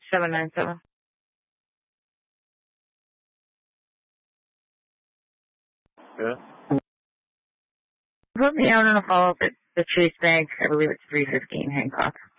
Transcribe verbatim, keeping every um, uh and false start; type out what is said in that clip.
seven nine seven. Yeah. Put me out on a follow-up at the Chase Bank. I believe it's three fifteen Hancock.